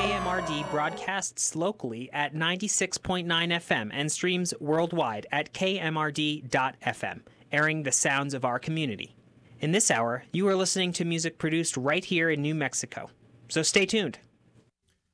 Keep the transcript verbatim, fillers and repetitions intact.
M R D broadcasts locally at ninety-six point nine F M and streams worldwide at K M R D dot F M, airing the sounds of our community. In this hour, you are listening to music produced right here in New Mexico. So stay tuned.